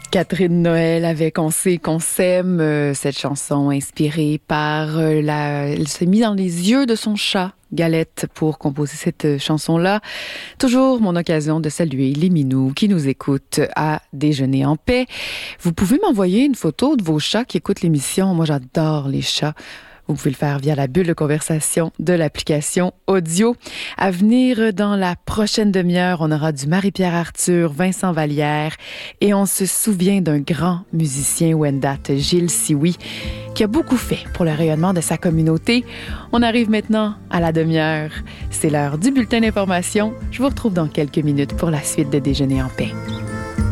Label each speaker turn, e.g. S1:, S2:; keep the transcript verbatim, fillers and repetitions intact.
S1: Catherine Noël avec On sait qu'on s'aime, euh, cette chanson inspirée par euh, la... Elle s'est mise dans les yeux de son chat, Galette, pour composer cette chanson-là. Toujours mon occasion de saluer les minous qui nous écoutent à Déjeuner en paix. Vous pouvez m'envoyer une photo de vos chats qui écoutent l'émission. Moi, j'adore les chats. Vous pouvez le faire via la bulle de conversation de l'application audio. À venir dans la prochaine demi-heure, on aura du Marie-Pierre Arthur, Vincent Vallière et on se souvient d'un grand musicien Wendat, Gilles Sioui, qui a beaucoup fait pour le rayonnement de sa communauté. On arrive maintenant à la demi-heure. C'est l'heure du bulletin d'information. Je vous retrouve dans quelques minutes pour la suite de Déjeuner en paix.